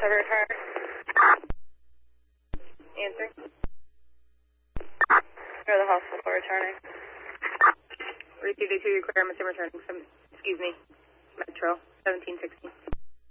Cover her. Answer. Go to the hospital for returning. Received the 2 requirements and returning from, Metro 1716.